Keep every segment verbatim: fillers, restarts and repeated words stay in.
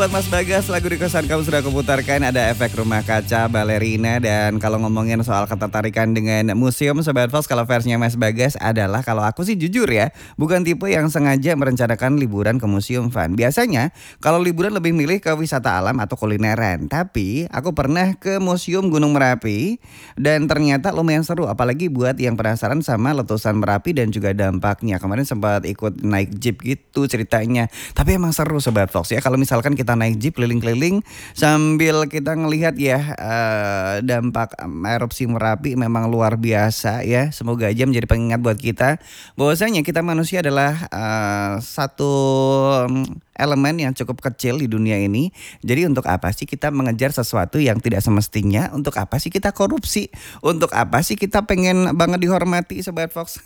Buat Mas Bagas, lagu di kosan kamu sudah kuputarkan, ada Efek Rumah Kaca, Balerina. Dan kalau ngomongin soal ketertarikan dengan museum, Sobat Fox, kalau versinya Mas Bagas adalah, kalau aku sih jujur ya, bukan tipe yang sengaja merencanakan liburan ke museum, Van. Biasanya kalau liburan lebih milih ke wisata alam atau kulineran. Tapi aku pernah ke Museum Gunung Merapi dan ternyata lumayan seru, apalagi buat yang penasaran sama letusan Merapi dan juga dampaknya. Kemarin sempat ikut naik jeep gitu ceritanya. Tapi emang seru, Sobat Fox ya, kalau misalkan kita naik jeep keliling-keliling sambil kita ngelihat ya uh, dampak um, erupsi Merapi memang luar biasa ya. Semoga aja menjadi pengingat buat kita bahwasanya kita manusia adalah uh, satu um, elemen yang cukup kecil di dunia ini. Jadi untuk apa sih kita mengejar sesuatu yang tidak semestinya? Untuk apa sih kita korupsi? Untuk apa sih kita pengen banget dihormati, Sobat Fox?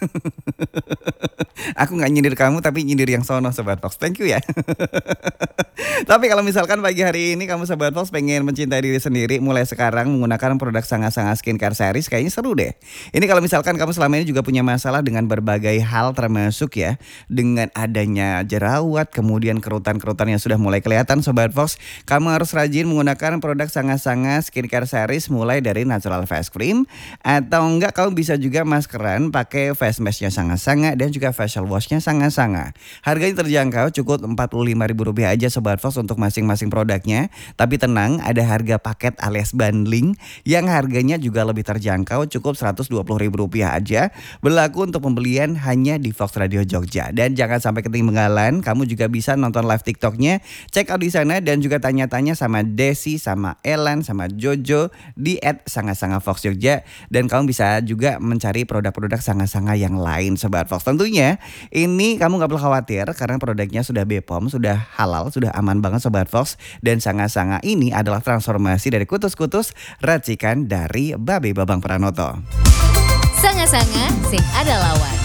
Aku gak nyindir kamu tapi nyindir yang sono, Sobat Fox. Thank you ya. Tapi kalau misalkan pagi hari ini kamu, Sobat Fox, pengen mencintai diri sendiri mulai sekarang menggunakan produk Sangat-Sangat Skincare Series, kayaknya seru deh. Ini kalau misalkan kamu selama ini juga punya masalah dengan berbagai hal, termasuk ya dengan adanya jerawat, kemudian kerutan-kerutan yang sudah mulai kelihatan, Sobat Fox, kamu harus rajin menggunakan produk Sangat-Sangat Skincare Series, mulai dari Natural Face Cream, atau enggak kamu bisa juga maskeran pakai face masknya Sangat-Sangat dan juga facial washnya Sangat-Sangat. Harganya terjangkau, cukup empat puluh lima ribu rupiah aja, Sobat Fox, untuk masing-masing produknya. Tapi tenang, ada harga paket alias bundling yang harganya juga lebih terjangkau, cukup seratus dua puluh ribu rupiah aja. Berlaku untuk pembelian hanya di Fox Radio Jogja. Dan jangan sampai ketinggalan, kamu juga bisa nonton live TikToknya, check out di sana, dan juga tanya-tanya sama Desi, sama Elan, sama Jojo di et sangat-sangat fox jogja. Dan kamu bisa juga mencari produk-produk Sangat-Sangat yang lain, Sobat Fox. Tentunya ini kamu gak perlu khawatir karena produknya sudah B P O M, sudah halal, sudah aman banget, Sobat Fox. Dan Sangat-Sangat ini adalah transformasi dari kutus-kutus racikan dari Babe Babang Pranoto. Sangat-Sangat sing ada lawan.